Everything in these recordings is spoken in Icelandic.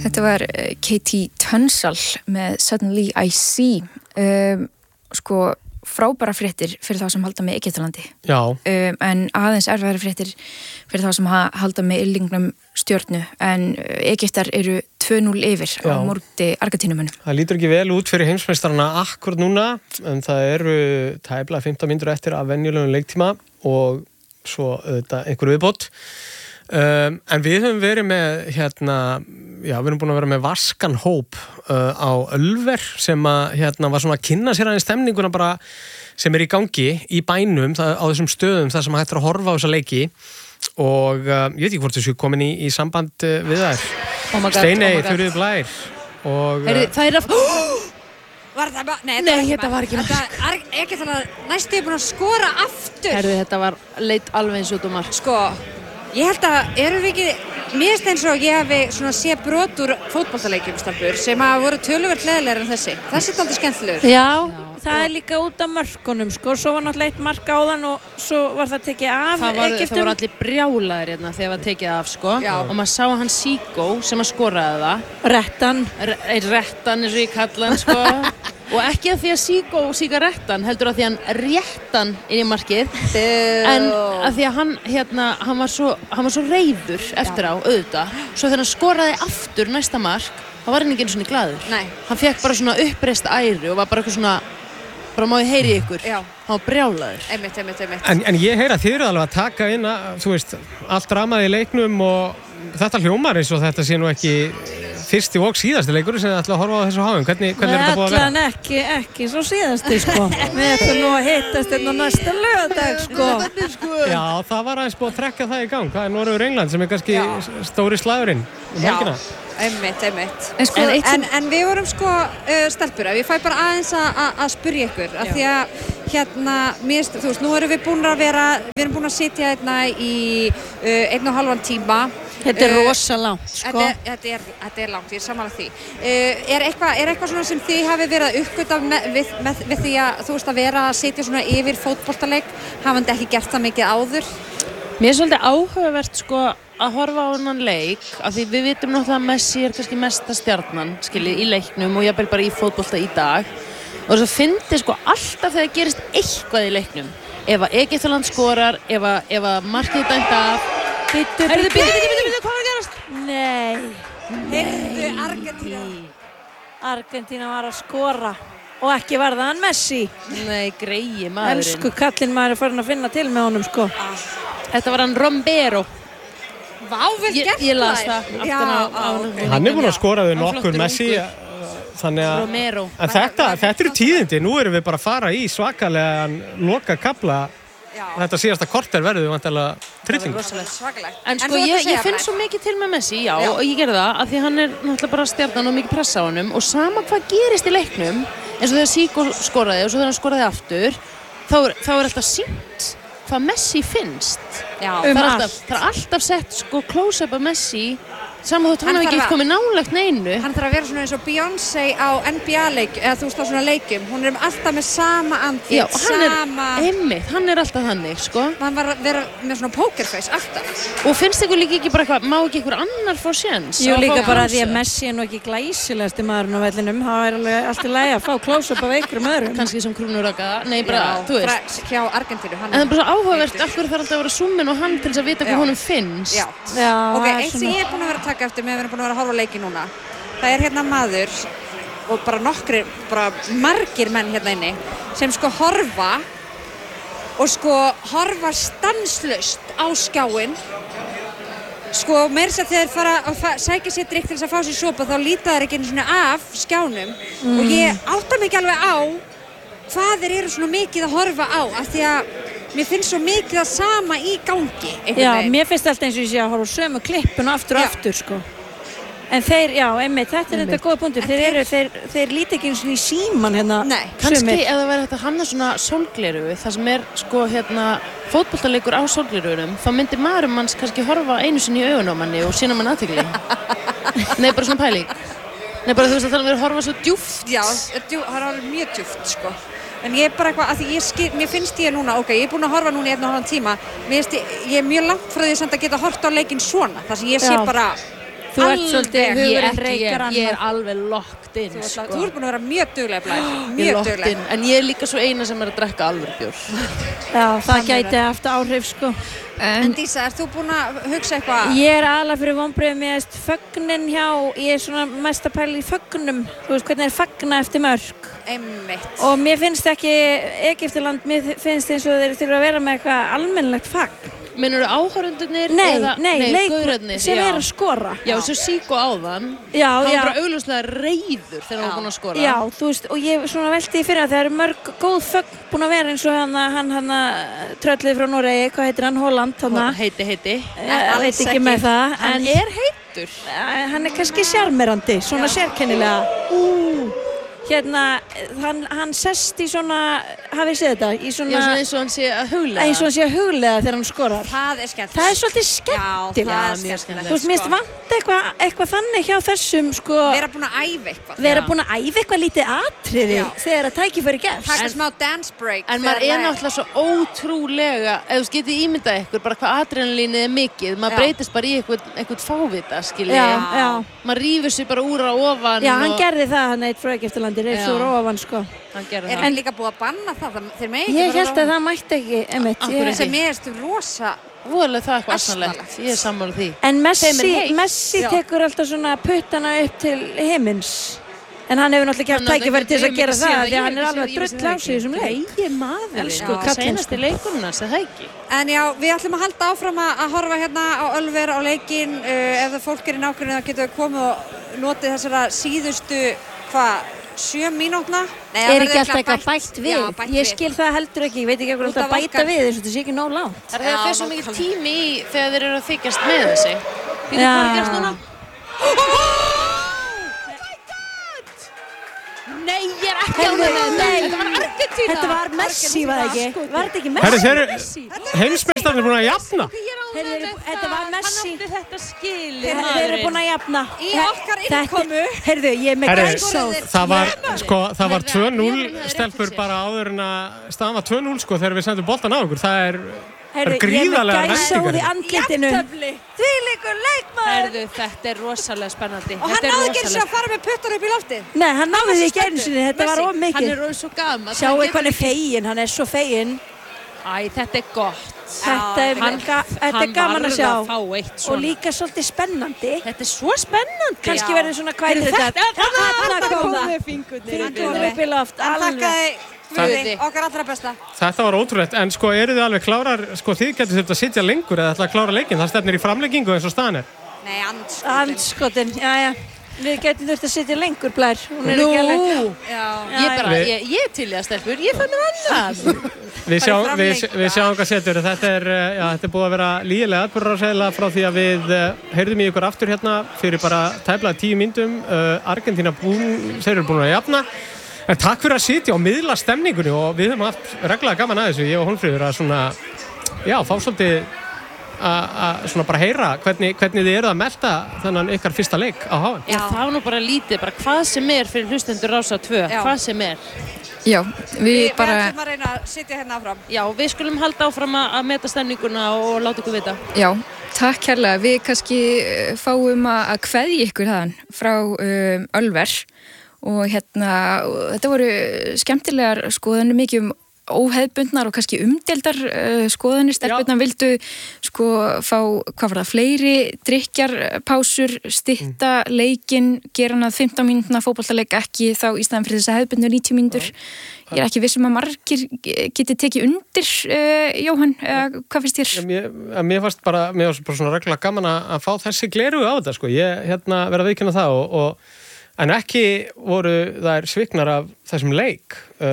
Þetta var Katie Tunstall með Suddenly I See. Sko, frábæra fréttir fyrir þá sem halda með Egyptalandi. Já. En aðeins erfæri fréttir fyrir þá sem halda með Yllingnum Stjörnu. En Egyptar eru 2-0 yfir á móti Argentínumunum. Það lítur ekki vel út fyrir heimsmeistarana akkur núna, en það eru tæplega 15 mínútur eftir af venjulegum leiktíma og svo þetta einhver viðbót. En við höfum verið með við erum búin að vera með vaskan hóp á Ölver sem að var svona að kynna sér aðeins stemninguna bara sem í gangi í bænum á þessum stöðum þar sem hægt að horfa á þessa leiki og ég veit ekki hvort þessu komin í samband við þær. Steiney, Þuríður Blær og það Var það bara? Nei, þetta var ekki mark. Þetta er ekki þannig að næstu búin að skora aftur. Þetta var leit alveg eins út um mark. Sko, ég held að erum við ekki, mér finnst eins og ég hafi svona séð brot úr fótboltaleikjum stelpur sem að voru töluvert leðilegar en þessi. Þessi er aldrei skemmtilegur. Já, það er líka út af mörkunum, sko. Svo var náttúrulega eitt mark áðan og svo var það tekið af Egyptum. Það voru allir brjálaðir hérna þegar það var tekið af, sko. Já. Og maður sá hann Sigó sem að skoraði það. Rettan eins og ég kalla hann, sko. Og ekki að því að Sigó sígarettan heldur að því að hann réttan inn í markið en að því að hann var svo reiður eftir á auðvitað svo þegar hann skoraði aftur næsta mark þá var hann ekki einu svona glaður. Nei. Hann fekk bara svona uppreist æru og var bara eitthvað svona bara má ég heyri ykkur. Já. Hann var brjálaður. Einmitt. En ég heyra þið eru alveg að taka inn þú veist, allt dramaði í leiknum og þetta hljómar eins og þetta sé nú ekki fyrsti og síðasti leikur sem þið ætla að horfa á þessu háum. Hvernig er þetta búið að vera? Allan ekki svo síðasti, sko. Við ætlum nú að hittast á næsta laugardag, sko. Já, það var aðeins búið að trekka það í gang. Það er Noregur England sem er kannski stóri slagurinn helgina. Einmitt. En við vorum sko stelpur, ég fæ bara aðeins að spyrja ykkur af því að þú veist, nú erum við búin að sitja í 1,5 tíma. Þetta er rosa langt, sko. Þetta er langt, ég er sammála því. Er eitthvað svona sem þið hafi verið að uppgöta við því að þú veist að vera að sitja svona yfir fótboltaleik, hafandi ekki gert það mikið áður? Mér er svolítið áhugavert, sko, að horfa á þennan leik af því við vitum náttúrulega að Messi er kannski mesta stjarnan í leiknum og jafnvel bara í fótbolta í dag og þess að fyndi sko alltaf þegar gerist eitthvað í leiknum ef að Egyptaland skorar ef að markið dæmt af Bíddu, hvað var að gerast? Heyrðu, Argentína var að skora og ekki var það hann Messi. Nei, greyið maðurinn. Elsku kallinn maður er farin að finna til með honum, sko. Þetta var hann Romero. Vá, vel gert ég las það aftan á Hann er búinn að skora við nokkur Messi þannig að Romero. En þetta eru tíðindi, nú erum við bara að fara í svakalegan lokakafla. Þetta síðasta korter verður vantilega tryllingur. Svakalegt. En sko ég finn svo mikið til með Messi, og ég gerði það af því hann er náttúrulega bara stjarnan og mikið pressa á honum og sama hvað gerist í leiknum eins og þegar Sigó skoraði og svo þegar hann skoraði aftur þá er alltaf sýnt hvað Messi finnst. Það er alltaf sett sko close-up af Messi saman þótt hann hafi ekki komið nálægt neinu. Hann þarf að vera svona eins og Beyoncé á NBA-leik eða þú veist á svona leikjum. Hún er alltaf með sama andlit, hann er alltaf þannig, sko. Hann var að vera með svona pokerface alltaf. Og finnst ykkur líka ekki bara eitthvað, má ekki ykkur annar fá séns? Jú, líka bara því að Messi er nú ekki glæsilegasti maðurinn á vellinum. Það er alveg allt í lagi að fá close-up af einhverjum öðrum. Kannski sem krúnuraka, nei bara, þú veist. Hjá Argentínu. En það er bara svo áhugavert, af hverju þarf alltaf að vera súmmin og hann til þess að vita hvað honum finnst. Ok, eitt sem ég er búin að vera að taka eftir með að við erum búin að vera að horfa á leiki núna. Það er hérna maður og bara margir menn hérna inni sem sko horfa stanslaust á skjáinn. Sko meira þess að þeir fara að sækja sér drykk til þess að fá sér sopa þá líta þeir ekki einu svona af skjánum og ég átta mig ekki alveg á hvað þeir eru svona mikið að horfa á af því að mér finnst svo mikið að sama í gangi. Mér finnst alltaf eins og ég sé að horfa sömu klippun aftur og aftur, sko. En þeir, einmitt, þetta er þetta góða punktur. Þeir líta ekki eins og í síman hérna. Nei. Kannski ef það væri þetta hanna svona sólgleru, það sem er sko fótboltaleikur á sólgleruunum, þá myndi maðurinn manns kannski horfa einu sinni í augun á manni og sýna mann athygli. Nei, bara svona pæling. Nei, bara þú veist að það er að horfa svo djúpt. Já, það er alveg mjög djúpt, sko. En ég er bara eitthvað, af því mér finnst ég núna, ég er búin að horfa núna í 1,5 tíma, ég er mjög langt frá því samt að geta hort á leikinn svona, þar sem ég sé bara Þú ert svolítið hugurinn reykar Ég alveg locked in, Þú ert búin að vera mjög dugleg, Blær. Ég Mjög locked dugleg. in, en ég líka svo eina sem að drekka alvöru bjór. Já, það gæti haft áhrif, sko. En Dísa, ert þú búin að hugsa eitthvað? Ég aðalega fyrir vonbrigðum, ég veist, fögnin ég svona mest að pæla í fögnum. Þú veist, hvernig fagna eftir mörk. Einmitt. Og mér finnst ekki, Egyptaland, mér finnst eins og þeir þurfa að vera með eitthvað almennilegt fagn. Meinarðu áhorfendurnir Nei, gaurarnir sem er að skora. Já, svo Síko áðan. Já. Hann var bara augljóslega reiður þegar hann var búinn að skora. Já, þú veist, og ég svona velti í fyrir að það eru mörg góð fögn búin að vera eins og hann tröllið frá Noregi, hvað heitir hann, Holland, Heiti. Ég veit ekki með það. Hann er heitur. Hann er kannski sjarmerandi, svona sérkennilega. Hann sest í svona, hafið séð þetta, í svona... Já, svona eins og hann sé að huglega. Eins og hann sé að huglega þegar hann skorar. Það er skemmtilegt. Það er svolítið skemmtilegt. Já, það er skemmtilegt. Þú veist, mér vant eitthvað þannig hjá þessum, sko... Vera búin að æfa eitthvað. Vera búin að æfa eitthvað lítið atriði þegar að tækifæri gefst. Taka smá dance break. En maður er náttúrulega svo ótrúlega, ef þú getið ímyndað ykkur, bara hvað adrenalínið er mikið, maður breytist bara í eitthvað fávita, Já. Maður rífur sig bara úr að ofan. Já, hann gerði það, hann eitt frá Egyptalandi, reif úr ofan, sko. Hann gerði það. En líka búið að banna það, þeir megi ekki. Ég held að það mætti ekki, einmitt. Sem er rosa... Voðalega það eitthvað asnalegt, ég er sammála því. En Messi tekur alltaf svona puttana upp til himins. En hann hefur náttúrulega ekki haft tækifæri til þess að gera það, því að hann er alveg drull á sig þessum leik. Nei, maður, seinasti leikurinn hans, það ekki. En já, við ætlum að halda áfram að horfa hérna á Ölver á leikinn. Ef það fólk er í nákvæmni, þá getum við komið og notið þessara síðustu, 7 mínútna. Er ekki alltaf eitthvað bætt við? Ég skil það heldur ekki, ég veit ekki eitthvað alltaf bæta við, þess að þetta sé ekki nóg langt. Það er fyrir svo mikið tími í þegar þeir eru að þykjast með þessi. Býtu hvað er gerst núna? Nei, ég er ekki á það. Þetta var Argentína. Þetta var Messi, var það ekki? Var þetta ekki Messi? Herri, þeir eru heimsmeistarnir búin að jafna. Þetta var Messi. Hann átti þetta skilið. Þeir eru búin að jafna. Í okkar innkomu. Heyrðu, ég er með gæsóð. Það var 2-0 stelpur bara áður en að staðan var 2-0 sko þegar við sendum boltan á okkur. Það er gríðarlega vendingar. Ég er með gæsóð í andlitinu. Þvílíkur leikmaður. Heyrðu, þetta er rosalega spennandi. Og hann náði ekki eins og að fara með puttar upp í loftið. Nei, hann náði því ekki einu sinni, þetta var of mikið. Hann er svo gaman. Sjáu hvað hann er feginn, hann er svo feginn. Æ, þetta er gott. Þetta er gaman að sjá. Hann varð að fá eitt svona. Og líka svolítið spennandi. Þetta er svo spennandi. Kannski verður svona hvað er þetta? Þarna kom það. Fingurnir upp í loft, alveg. Guði, okkar allra besta. Þetta var ótrúlegt, en sko eru þið alveg klárar, sko þið getur þurft að sitja lengur eða ætla að klára leikinn, það stefnir í framlengingu eins og staðan er. Nei, andskotin, já. Við getum þurft að sitja lengur, Blær. Hún er ekki alveg. Ég til ég að stelpur, ég fann mér annað. Við sjáum hvað setur, þetta er búið að vera lígilega atburðarásæðilega frá því að við heyrðum í ykkur aftur hérna fyrir bara tæplega 10 mínútum, Argentína þeir eru búin að jafna. En takk fyrir að sitja og miðla stemningunni og við höfum haft reglulega gaman að þessu, ég og Hólmfríður, að svona, fá svolítið að svona bara heyra hvernig þið eruð að melta þennan ykkar fyrsta leik á HM. Já, það var nú bara lítið, bara hvað sem er fyrir hlustendur Rásar 2, hvað sem er. Já, við ætlum að reyna að sitja hérna áfram. Já, við skulum halda áfram að meta stemninguna og láta ykkur vita. Já, takk kærlega. Við kannski fáum að kveðja ykkur þaðan frá Ölver. Og þetta voru skemmtilegar skoðanir, mikið óhefðbundnar og kannski umdeildar skoðanir. Stelpurnar vildu fá, hvað var það, fleiri drykkjarpásur, stytta leikinn, gera hann að 15 mínútna fótboltaleik, ekki þá í staðan fyrir þess að hefðbundnu 90 mínútur. Ég er ekki viss að margir geti tekið undir, Jóhann, hvað finnst þér? Mér fannst bara svona reglulega gaman að fá þessi glerugu á þetta, sko. Ég verð að viðurkenna það en ekki voru þær sviknar af þessum leik.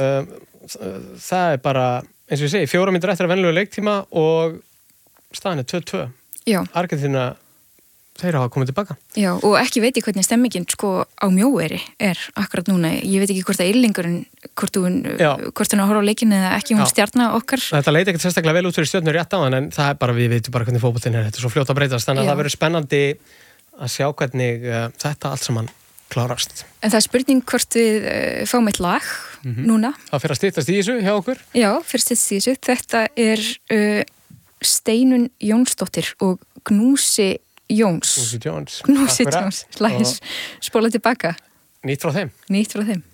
Það er bara, eins og ég segi, 4 mínútur eftir að venjulegu leiktíma og staðan er 2-2. Já. Argentína, þeir hafa komið tilbaka. Já, og ekki veit ég hvernig stemmingin á Mjóeyri er akkurat núna. Ég veit ekki hvort að Írlingurinn, hvort hún að horfa á leikinu eða ekki, hún stjarna okkar. Þetta leit ekkert sérstaklega vel út fyrir Stjörnu rétt á hann, en það er bara, við veitum bara hvernig fótboltinn er. Þetta er svo fljótt að breytast, þannig að það verður spennandi að sjá hvernig þetta allt saman klárast. En það er spurning hvort við fáum eitt lag núna. Það fyrir að styttast í þessu hjá okkur? Já, fyrir styttast í þessu. Þetta er Steinun Jónsdóttir og Gnúsi Jóns. Knúsi Jones. Knúsi Jones. Spóla tilbaka. Nýtt frá þeim. Nýtt frá þeim.